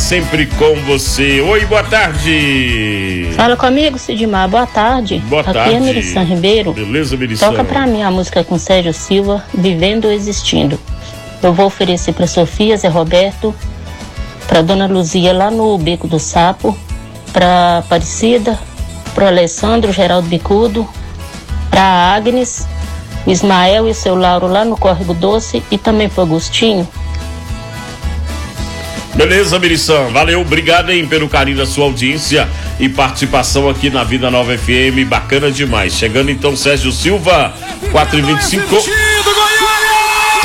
sempre com você. Oi, boa tarde. Fala comigo, Sidmar, boa tarde. Boa tarde. Aqui é Mirição Ribeiro. Beleza, Mirição? Toca pra mim a música com Sérgio Silva, Vivendo ou Existindo. Eu vou oferecer pra Sofia, Zé Roberto, pra Dona Luzia lá no Beco do Sapo, pra Aparecida, pro Alessandro, Geraldo Bicudo, pra Agnes, o Ismael e o seu Lauro lá no Córrego Doce e também pro Agostinho. Beleza, Mirição, valeu, obrigado aí pelo carinho da sua audiência e participação aqui na Vida Nova FM, bacana demais. Chegando então Sérgio Silva, 4h25.